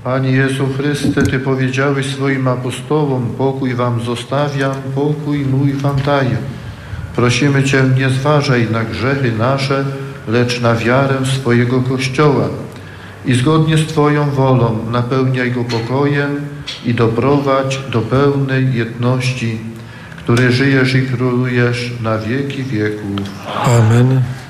Panie Jezu Chryste, Ty powiedziałeś swoim apostołom: pokój wam zostawiam, pokój mój wam daję. Prosimy Cię, nie zważaj na grzechy nasze, lecz na wiarę swojego Kościoła i zgodnie z Twoją wolą napełniaj go pokojem i doprowadź do pełnej jedności, który żyjesz i królujesz na wieki wieków. Amen.